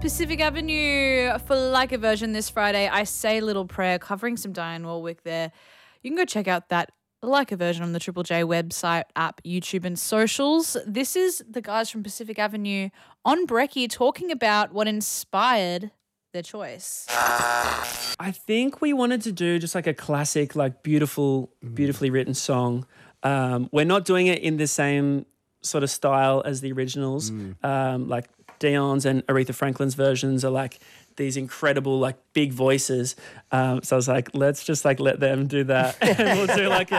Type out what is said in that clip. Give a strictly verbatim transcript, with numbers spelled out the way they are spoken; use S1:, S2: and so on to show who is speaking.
S1: Pacific Avenue for Like a Version this Friday. I Say Little Prayer, covering some Diane Warwick there. You can go check out that Like a Version on the Triple J website, app, YouTube and socials. This is the guys from Pacific Avenue on Brekkie talking about what inspired their choice.
S2: I think we wanted to do just like a classic, like beautiful, beautifully written song. Um, we're not doing it in the same sort of style as the originals. Mm. Um, like Dion's and Aretha Franklin's versions are like these incredible, like big voices. Um, so I was like, let's just like let them do that, and we'll do like a